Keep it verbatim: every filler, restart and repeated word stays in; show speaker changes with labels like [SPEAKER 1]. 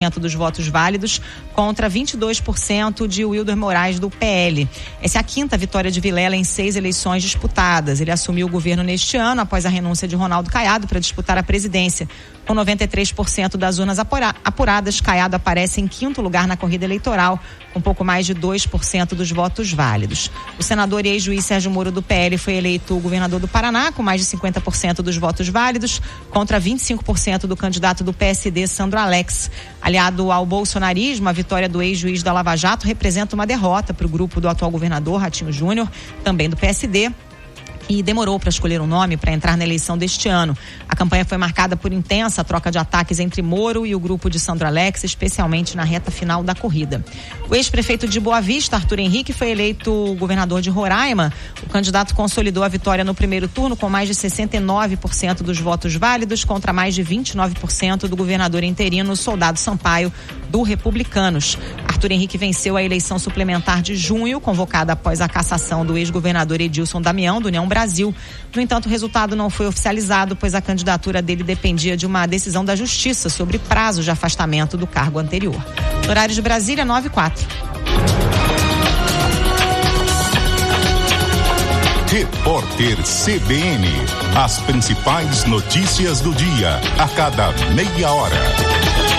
[SPEAKER 1] dos votos válidos contra vinte e dois por cento de Wilder Moraes do P L. Essa é a quinta vitória de Vilela em seis eleições disputadas. Ele assumiu o governo neste ano após a renúncia de Ronaldo Caiado para disputar a presidência. Com noventa e três por cento das urnas apura- apuradas, Caiado aparece em quinto lugar na corrida eleitoral, com pouco mais de dois por cento dos votos válidos. O senador e ex-juiz Sérgio Moro do P L foi eleito governador do Paraná, com mais de cinquenta por cento dos votos válidos, contra vinte e cinco por cento do candidato do P S D, Sandro Alex. Aliado ao bolsonarismo, a vitória do ex-juiz da Lava Jato representa uma derrota para o grupo do atual governador, Ratinho Júnior, também do P S D. E demorou para escolher um nome para entrar na eleição deste ano. A campanha foi marcada por intensa troca de ataques entre Moro e o grupo de Sandro Alex, especialmente na reta final da corrida. O ex-prefeito de Boa Vista, Arthur Henrique, foi eleito governador de Roraima. O candidato consolidou a vitória no primeiro turno com mais de sessenta e nove por cento dos votos válidos contra mais de vinte e nove por cento do governador interino, Soldado Sampaio, do Republicanos. Arthur Henrique venceu a eleição suplementar de junho, convocada após a cassação do ex-governador Edilson Damião, do União Brasil. No entanto, o resultado não foi oficializado, pois a candidatura dele dependia de uma decisão da Justiça sobre prazo de afastamento do cargo anterior. Horário de Brasília, nove e quatro.
[SPEAKER 2] Repórter C B N. As principais notícias do dia, a cada meia hora.